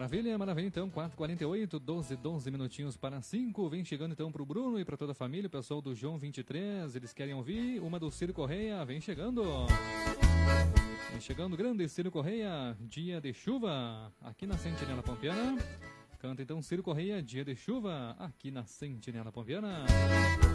Maravilha, maravilha. Então, 4h48, 12 minutinhos para 5. Vem chegando então pro Bruno e para toda a família, o pessoal do João 23. Eles querem ouvir uma do Ciro Correia. Vem chegando. Vem chegando, grande Ciro Correia, Dia de Chuva, aqui na Sentinela Pampiana. Canta então Ciro Correia, Dia de Chuva, aqui na Sentinela Pampiana.